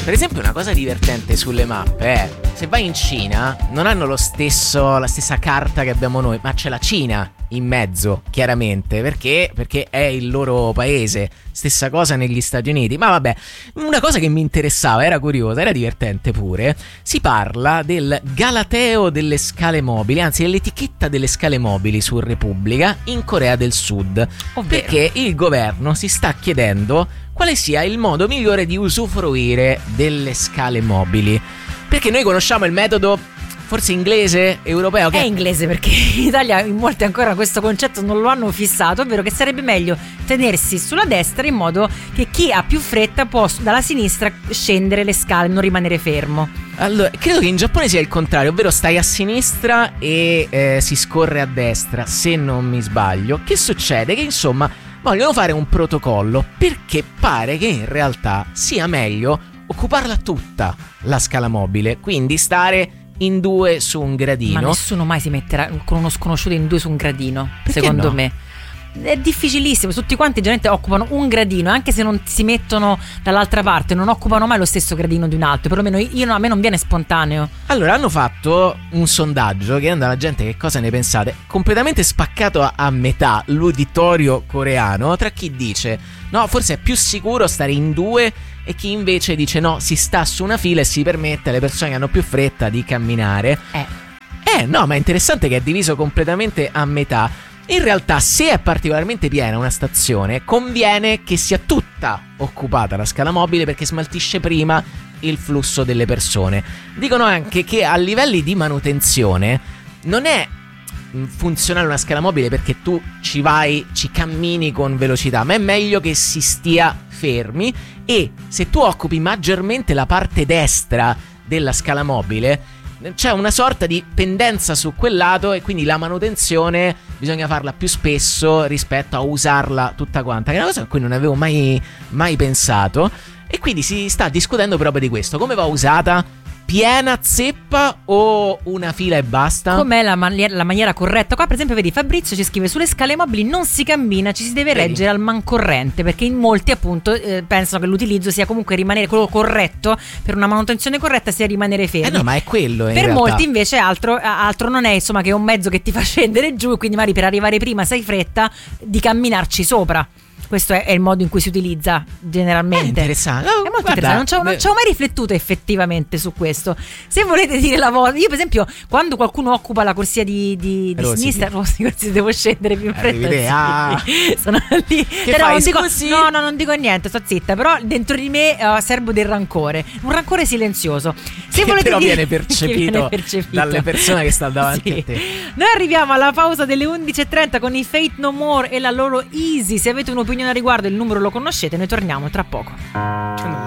Per esempio, una cosa divertente sulle mappe è, se vai in Cina non hanno la stessa carta che abbiamo noi, ma c'è la Cina in mezzo, chiaramente, perché è il loro paese. Stessa cosa negli Stati Uniti. Ma vabbè, una cosa che mi interessava, era curiosa, era divertente pure. Si parla del galateo delle scale mobili, anzi dell'etichetta delle scale mobili su Repubblica in Corea del Sud. Perché il governo si sta chiedendo quale sia il modo migliore di usufruire delle scale mobili. Perché noi conosciamo il metodo forse inglese, europeo, che è inglese, perché in Italia in molti ancora questo concetto non lo hanno fissato, ovvero che sarebbe meglio tenersi sulla destra in modo che chi ha più fretta può dalla sinistra scendere le scale, non rimanere fermo. Allora, credo che in Giappone sia il contrario, ovvero stai a sinistra e si scorre a destra, se non mi sbaglio. Che succede? Che insomma vogliono fare un protocollo, perché pare che in realtà sia meglio occuparla tutta la scala mobile, quindi stare in due su un gradino. Ma nessuno mai si metterà con uno sconosciuto in due su un gradino, perché secondo no? me è difficilissimo. Tutti quanti generalmente occupano un gradino, anche se non si mettono dall'altra parte, non occupano mai lo stesso gradino di un altro. Perlomeno a me non viene spontaneo. Allora hanno fatto un sondaggio chiedendo alla gente che cosa ne pensate, completamente spaccato a metà l'uditorio coreano, tra chi dice no, forse è più sicuro stare in due, e chi invece dice no, si sta su una fila e si permette alle persone che hanno più fretta di camminare. No, ma è interessante che è diviso completamente a metà. In realtà, se è particolarmente piena una stazione, conviene che sia tutta occupata la scala mobile, perché smaltisce prima il flusso delle persone. Dicono anche che a livelli di manutenzione non è funzionale una scala mobile perché tu ci vai, ci cammini con velocità, ma è meglio che si stia fermi, e se tu occupi maggiormente la parte destra della scala mobile c'è una sorta di pendenza su quel lato, e quindi la manutenzione bisogna farla più spesso rispetto a usarla tutta quanta, che è una cosa a cui non avevo mai pensato. E quindi si sta discutendo proprio di questo: come va usata, piena zeppa o una fila e basta? Com'è la maniera corretta? Qua per esempio vedi, Fabrizio ci scrive: sulle scale mobili non si cammina, ci si deve reggere al mancorrente, perché in molti appunto pensano che l'utilizzo sia comunque rimanere, quello corretto per una manutenzione corretta sia rimanere fermi. No, ma è quello in per realtà. Molti invece altro non è, insomma, che è un mezzo che ti fa scendere giù, quindi magari per arrivare prima se hai fretta di camminarci sopra. Questo è il modo in cui si utilizza generalmente. È interessante. È molto interessante. Non ci ho mai riflettuto effettivamente su questo. Se volete dire la vostra, io per esempio quando qualcuno occupa la corsia di sinistra, devo scendere più in fretta. Sì. Sono lì. Che fai, non dico, scusi? no, non dico niente, sto zitta. Però dentro di me serbo del rancore, un rancore silenzioso. Se volete però dire, viene percepito dalle persone che stanno davanti a te. Noi arriviamo alla pausa delle 11:30 con i Faith No More e la loro Easy. Se avete un'opinione a riguardo, il numero lo conoscete, noi torniamo tra poco.